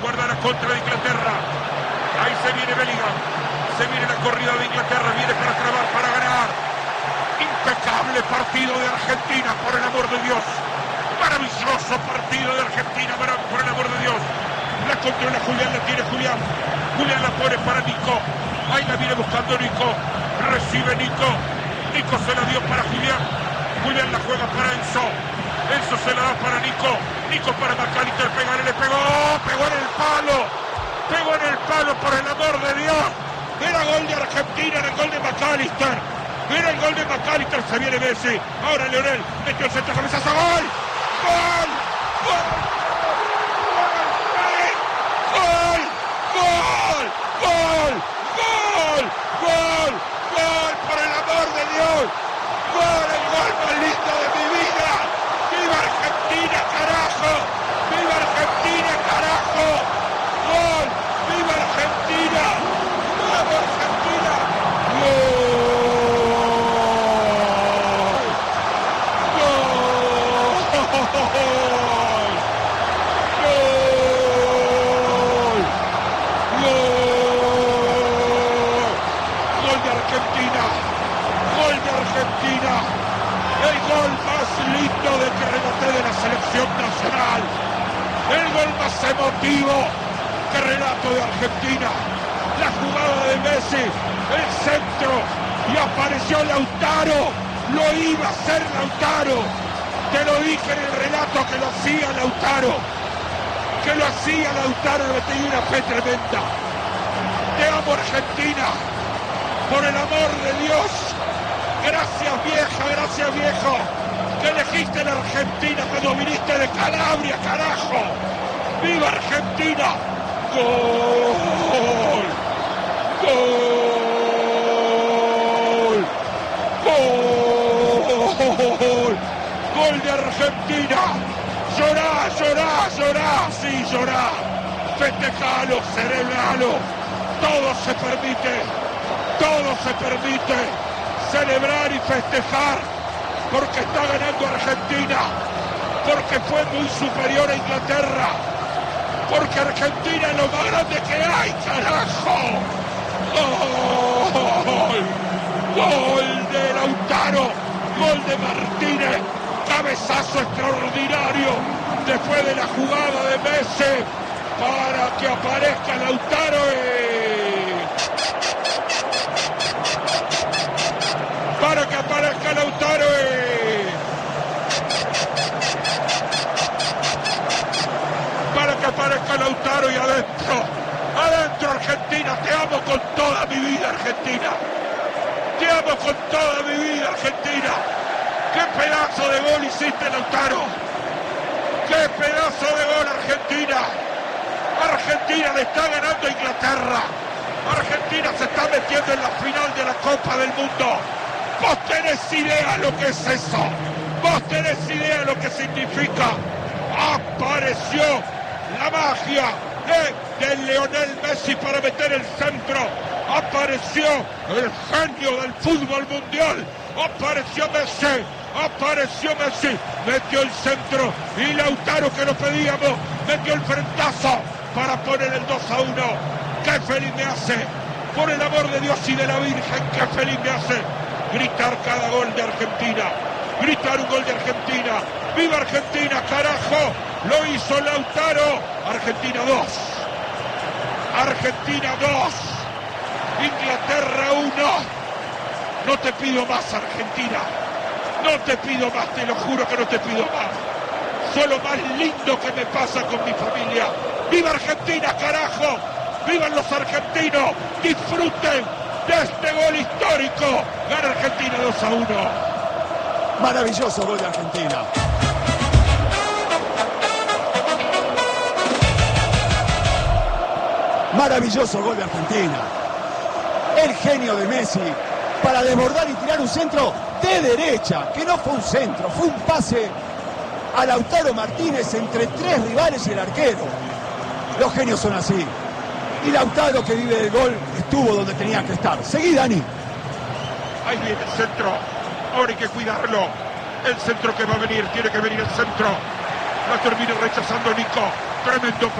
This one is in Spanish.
guarda la contra de Inglaterra. Ahí se viene Bellingham. Se viene la corrida de Inglaterra. Viene para trabar, para ganar. Impecable partido de Argentina, por el amor de Dios. Maravilloso partido de Argentina, por el amor de Dios. La controla Julián, la tiene Julián. Julián la pone para Nico. Ahí la viene buscando Nico. Recibe Nico. Nico se la dio para Julián. Julián la juega para Enzo. Enzo se la da para Nico. Nico para McAllister. Pegale, le pegó. Pegó en el palo. Pegó en el palo, por el amor de Dios. Era gol de Argentina, era el gol de McAllister. Era el gol de McAllister. Se viene Messi. Ahora Leonel. Metió el centro, cabezazo. ¡Gol! ¡Gol! ¡Gol! ¡Gol! ¡Gol! ¡Gol! ¡Gol! ¡Gol! ¡Gol! ¡Por el amor de Dios! ¡Gol! ¡El gol más lindo de mi vida! ¡Viva Argentina, carajo! ¡Viva Argentina, carajo! ¡Gol! ¡Viva Argentina! ¡Vamos Argentina! ¡Gol! Argentina, el gol más lindo de que relaté de la selección nacional, el gol más emotivo que relato de Argentina, la jugada de Messi, el centro, y apareció Lautaro, lo iba a hacer Lautaro, te lo dije en el relato que lo hacía Lautaro, le tenía una fe tremenda. Te amo Argentina, por el amor de Dios. Gracias vieja, gracias viejo, que elegiste la Argentina cuando viniste de Calabria, carajo. ¡Viva Argentina! ¡Gol! ¡Gol! ¡Gol! ¡Gol de Argentina! ¡Llorá, llorá, llorá! ¡Sí, llorá! ¡Festejalo, celebralo! Todo se permite. Celebrar y festejar, porque está ganando Argentina, porque fue muy superior a Inglaterra, porque Argentina es lo más grande que hay, carajo. ¡Gol! ¡Gol de Lautaro! ¡Gol de Martínez! ¡Cabezazo extraordinario! Después de la jugada de Messi, para que aparezca Lautaro para que aparezca Lautaro para que aparezca Lautaro y adentro Argentina, te amo con toda mi vida Argentina, te amo con toda mi vida Argentina. Qué pedazo de gol hiciste Lautaro, qué pedazo de gol Argentina le está ganando a Inglaterra, Argentina se está metiendo en la final de la Copa del Mundo. Vos tenés idea lo que es eso. Vos tenés idea lo que significa. Apareció la magia de Lionel Messi para meter el centro. Apareció el genio del fútbol mundial. Apareció Messi. Metió el centro. Y Lautaro, que lo pedíamos, metió el frentazo para poner el 2-1. ¡Qué feliz me hace! Por el amor de Dios y de la Virgen, qué feliz me hace gritar cada gol de Argentina, gritar un gol de Argentina. ¡Viva Argentina, carajo! Lo hizo Lautaro. Argentina 2, Inglaterra 1. No te pido más, Argentina, no te pido más, te lo juro que no te pido más. Solo más lindo que me pasa con mi familia. ¡Viva Argentina, carajo! ¡Vivan los argentinos! ¡Disfruten de este gol histórico! Gana Argentina 2-1. Maravilloso gol de Argentina. Maravilloso gol de Argentina. El genio de Messi para desbordar y tirar un centro de derecha, que no fue un centro, fue un pase a Lautaro Martínez entre tres rivales y el arquero. Los genios son así. Y Lautaro, que vive del gol, estuvo donde tenía que estar. Seguí, Dani. Ahí viene el centro. Ahora hay que cuidarlo. El centro que va a venir, tiene que venir el centro. La termina rechazando Nico. Tremendo